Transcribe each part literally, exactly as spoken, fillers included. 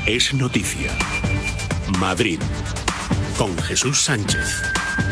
es noticia. Madrid, con Jesús Sánchez.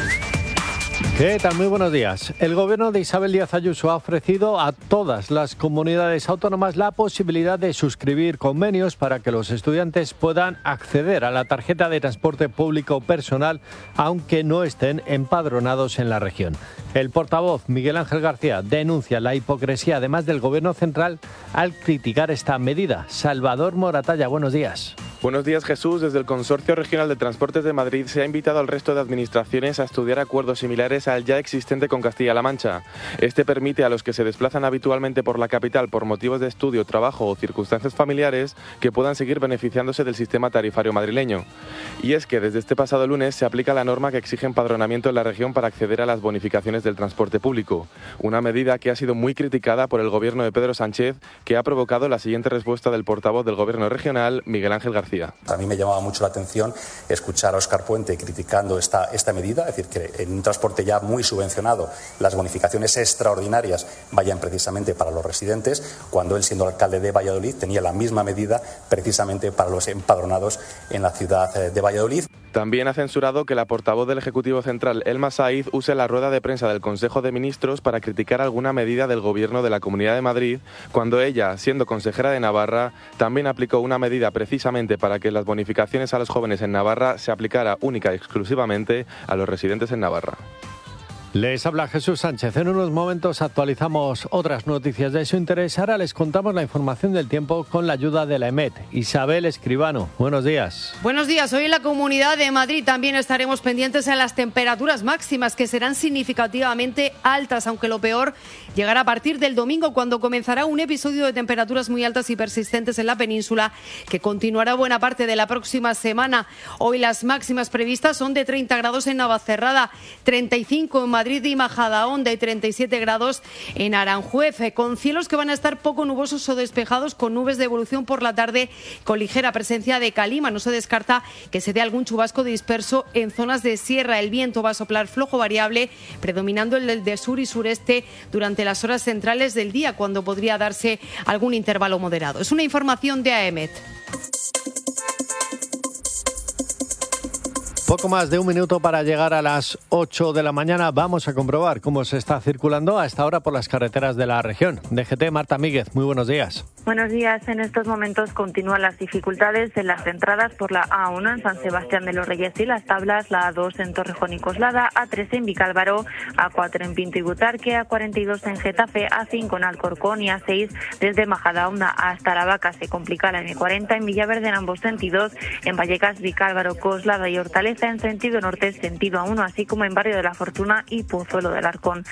¿Qué tal? Muy buenos días. El gobierno de Isabel Díaz Ayuso ha ofrecido a todas las comunidades autónomas la posibilidad de suscribir convenios para que los estudiantes puedan acceder a la tarjeta de transporte público personal, aunque no estén empadronados en la región. El portavoz Miguel Ángel García denuncia la hipocresía, además del gobierno central, al criticar esta medida. Salvador Moratalla, buenos días. Buenos días, Jesús. Desde el Consorcio Regional de Transportes de Madrid se ha invitado al resto de administraciones a estudiar acuerdos similares al ya existente con Castilla-La Mancha. Este permite a los que se desplazan habitualmente por la capital por motivos de estudio, trabajo o circunstancias familiares que puedan seguir beneficiándose del sistema tarifario madrileño. Y es que desde este pasado lunes se aplica la norma que exige empadronamiento en la región para acceder a las bonificaciones del transporte público. Una medida que ha sido muy criticada por el gobierno de Pedro Sánchez, que ha provocado la siguiente respuesta del portavoz del gobierno regional, Miguel Ángel García. A mí me llamaba mucho la atención escuchar a Óscar Puente criticando esta, esta medida, es decir, que en un transporte ya muy subvencionado las bonificaciones extraordinarias vayan precisamente para los residentes, cuando él, siendo alcalde de Valladolid, tenía la misma medida precisamente para los empadronados en la ciudad de Valladolid. También ha censurado que la portavoz del Ejecutivo Central, Elma Saiz, use la rueda de prensa del Consejo de Ministros para criticar alguna medida del Gobierno de la Comunidad de Madrid, cuando ella, siendo consejera de Navarra, también aplicó una medida precisamente para que las bonificaciones a los jóvenes en Navarra se aplicara única y exclusivamente a los residentes en Navarra. Les habla Jesús Sánchez. En unos momentos actualizamos otras noticias de su interés. Ahora les contamos la información del tiempo con la ayuda de la EMET. Isabel Escribano, buenos días. Buenos días. Hoy en la Comunidad de Madrid también estaremos pendientes a las temperaturas máximas, que serán significativamente altas, aunque lo peor llegará a partir del domingo, cuando comenzará un episodio de temperaturas muy altas y persistentes en la península, que continuará buena parte de la próxima semana. Hoy las máximas previstas son de treinta grados en Navacerrada, treinta y cinco en Madrid y Majadahonda y treinta y siete grados en Aranjuez, con cielos que van a estar poco nubosos o despejados, con nubes de evolución por la tarde, con ligera presencia de calima. No se descarta que se dé algún chubasco disperso en zonas de sierra. El viento va a soplar flojo variable, predominando el del de sur y sureste durante las horas centrales del día, cuando podría darse algún intervalo moderado. Es una información de AEMET. Poco más de un minuto para llegar a las ocho de la mañana. Vamos a comprobar cómo se está circulando a esta hora por las carreteras de la región. D G T, Marta Míguez, muy buenos días. Buenos días. En estos momentos continúan las dificultades en las entradas por la A uno en San Sebastián de los Reyes y Las Tablas, la A dos en Torrejón y Coslada, A tres en Vicálvaro, A cuatro en Pinto y Butarque, A cuarenta y dos en Getafe, A cinco en Alcorcón y A seis desde Majadahonda hasta Aravaca. Se complica la eme cuarenta en Villaverde en ambos sentidos, en Vallecas, Vicálvaro, Coslada y Hortaleza en sentido norte, sentido A uno, así como en Barrio de la Fortuna y Pozuelo del Arcón.